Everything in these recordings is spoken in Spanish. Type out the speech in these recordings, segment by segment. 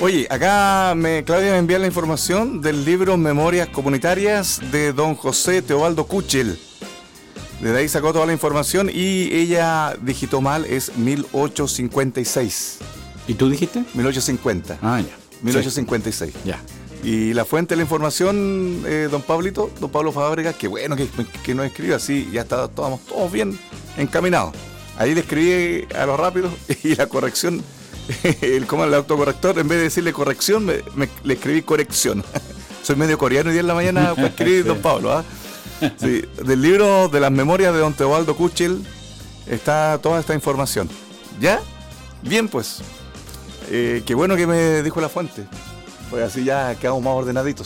Oye, acá Claudia me envía la información del libro Memorias Comunitarias de don José Teobaldo Kuchel. Desde ahí sacó toda la información y ella digitó mal, es 1856. ¿Y tú dijiste? 1850. Ah, ya. 1856. Sí. Ya. Y la fuente de la información, don Pablo Fábregas, que bueno que nos escribe así, ya estábamos todos bien encaminados. Ahí le escribí a lo rápido y la corrección, el autocorrector, en vez de decirle corrección, le escribí corrección. Soy medio coreano y día en la mañana para escribir, sí, don Pablo. ¿Ah? Sí, del libro de las memorias de don Teobaldo Kuchel está toda esta información. ¿Ya? Bien, pues. Qué bueno que me dijo la fuente. Pues así ya quedamos más ordenaditos.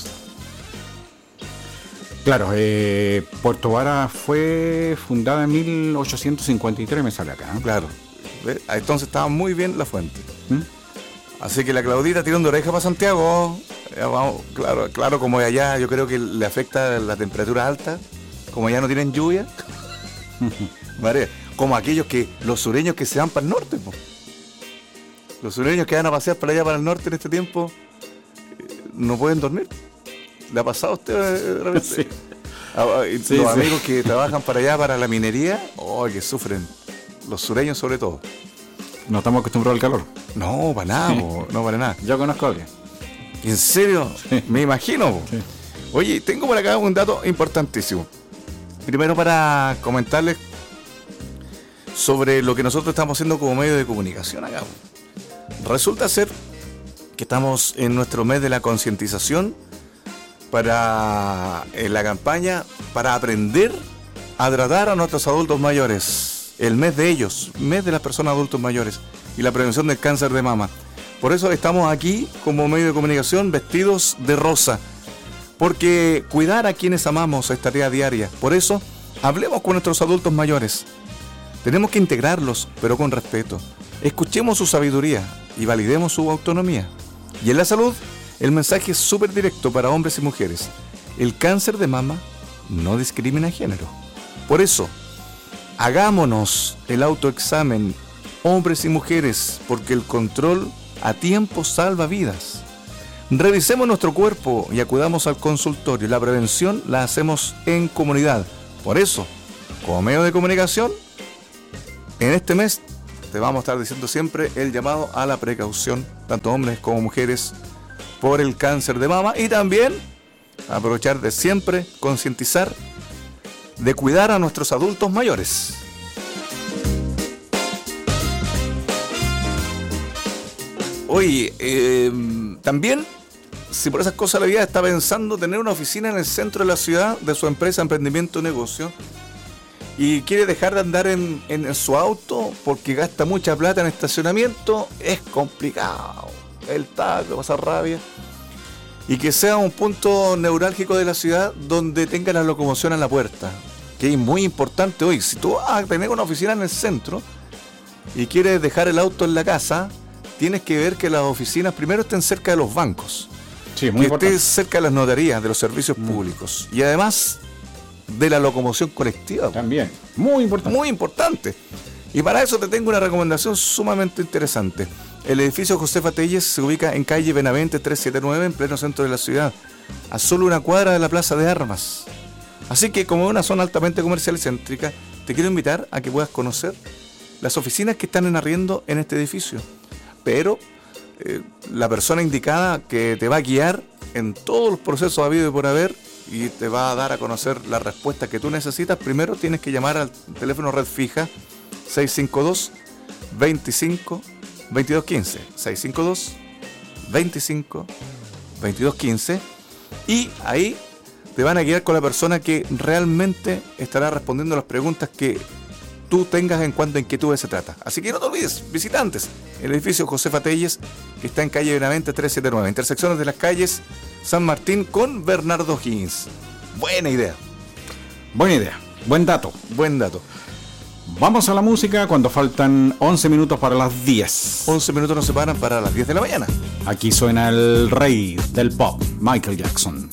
Claro, Puerto Vara fue fundada en 1853, me sale acá, ¿no? Claro. Entonces estaba muy bien la fuente. ¿Mm? Así que la Claudita tirando oreja para Santiago. Vamos, claro, como allá yo creo que le afecta la temperatura alta, como ya no tienen lluvia. María, como los sureños que se van para el norte, po. Los sureños que van a pasear para allá para el norte en este tiempo no pueden dormir. ¿Le ha pasado a usted de repente? Sí. Los amigos que trabajan para allá, para la minería, que sufren. Los sureños sobre todo. No estamos acostumbrados al calor. No, para nada, sí. No para nada. Yo conozco a alguien. ¿En serio? Sí. Me imagino. Sí. Oye, tengo por acá un dato importantísimo. Primero para comentarles sobre lo que nosotros estamos haciendo como medio de comunicación acá. Resulta ser que estamos en nuestro mes de la concientización en la campaña para aprender a tratar a nuestros adultos mayores. El mes de ellos, mes de las personas adultos mayores y la prevención del cáncer de mama. Por eso estamos aquí como medio de comunicación vestidos de rosa, porque cuidar a quienes amamos es tarea diaria. Por eso hablemos con nuestros adultos mayores. Tenemos que integrarlos, pero con respeto. Escuchemos su sabiduría y validemos su autonomía. Y en la salud, el mensaje es súper directo para hombres y mujeres. El cáncer de mama no discrimina género. Por eso, hagámonos el autoexamen, hombres y mujeres, porque el control a tiempo salva vidas. Revisemos nuestro cuerpo y acudamos al consultorio. La prevención la hacemos en comunidad. Por eso, como medio de comunicación, en este mes te vamos a estar diciendo siempre el llamado a la precaución, tanto hombres como mujeres, por el cáncer de mama, y también aprovechar de siempre concientizar de cuidar a nuestros adultos mayores. Oye, también, si por esas cosas la vida está pensando tener una oficina en el centro de la ciudad de su empresa, emprendimiento o negocio, y quiere dejar de andar en su auto porque gasta mucha plata en estacionamiento, es complicado. El taco, pasar rabia. Y que sea un punto neurálgico de la ciudad donde tenga la locomoción a la puerta, que es muy importante hoy. Si tú vas a tener una oficina en el centro y quieres dejar el auto en la casa, tienes que ver que las oficinas primero estén cerca de los bancos, sí, muy que importante. estés cerca de las notarías, de los servicios públicos, y además de la locomoción colectiva. También, muy importante. Muy importante. Y para eso te tengo una recomendación sumamente interesante. El edificio Josefa Telles se ubica en calle Benavente 379, en pleno centro de la ciudad, a solo una cuadra de la Plaza de Armas. Así que, como es una zona altamente comercial y céntrica, te quiero invitar a que puedas conocer las oficinas que están en arriendo en este edificio. Pero la persona indicada que te va a guiar en todos los procesos habido y por haber y te va a dar a conocer la respuesta que tú necesitas, primero tienes que llamar al teléfono red fija 652 25 2215, 652 25 2215, y ahí te van a guiar con la persona que realmente estará respondiendo las preguntas que tú tengas en cuanto a inquietudes se trata. Así que no te olvides, visitantes, el edificio Josefa Telles, que está en calle Benavente 379, intersecciones de las calles San Martín con Bernardo Higgins. Buena idea. Buena idea, buen dato. Buen dato. Vamos a la música cuando faltan 11 minutos para las 10. 11 minutos nos separan para las 10 de la mañana. Aquí suena el rey del pop, Michael Jackson.